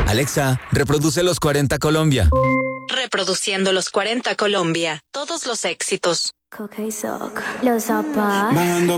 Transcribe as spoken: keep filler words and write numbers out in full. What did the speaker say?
Alexa, reproduce los cuarenta Colombia. Reproduciendo los cuarenta Colombia. Todos los éxitos. Los zapatos.